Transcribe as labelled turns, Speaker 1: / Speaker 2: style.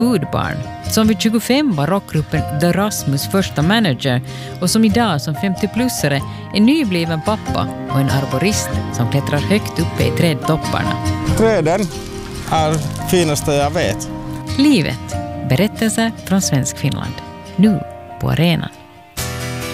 Speaker 1: Udbarn, som vid 25 var rockgruppen The Rasmus första manager och som idag som 50-plussare är nybliven pappa och en arborist som klättrar högt uppe i trädtopparna.
Speaker 2: Träden är finaste jag vet.
Speaker 1: Livet, berättelser från Svensk Finland. Nu på arenan.